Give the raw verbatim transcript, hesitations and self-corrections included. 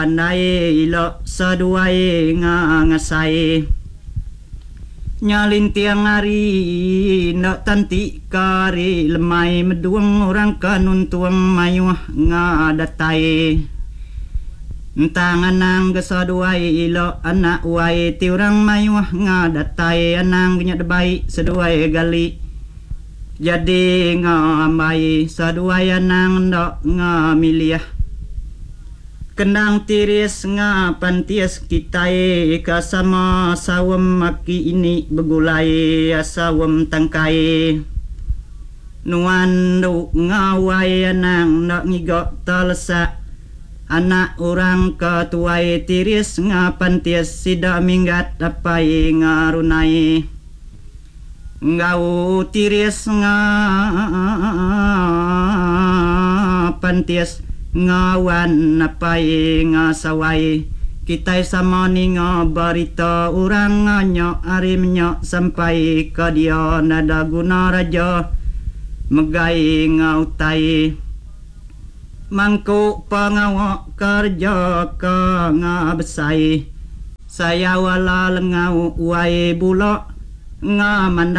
nai lo saduai nga ngasai nyalin tiang hari nak tanti kari lemai meduang orang kanun tuang mayuah nga datai tangan nang gesaduai lo anak wai ti orang mayuah nga datai anang nya debai seduai gali jadi nga mai saduai anang ndok nga miliah kendang tiris nga pantias kitai kasama sawam maki ini begulai sawam tangkai nuan du ngawai anang nak ngigok talsa anak orang ketuai tiris nga pantias sida minggat dapai ngarunai ngau tiris nga pantias ngawan napai ngasawai kitai sama ni ngabarita orang nganyok arimnyok sampai ke dia nada guna raja megai ngautai mangku pengawak kerja ke ngabesai saya wala lengau wai bulok ngaman